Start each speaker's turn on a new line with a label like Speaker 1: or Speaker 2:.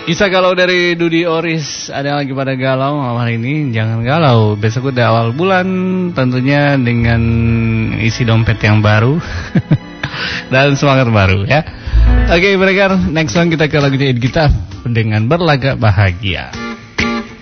Speaker 1: Kisah galau dari Dudi Oris. Ada lagi pada galau malam hari ini. Jangan galau, besok udah awal bulan, tentunya dengan isi dompet yang baru dan semangat baru ya. Oke, mereka next one kita ke lagu kita dengan Berlagak Bahagia.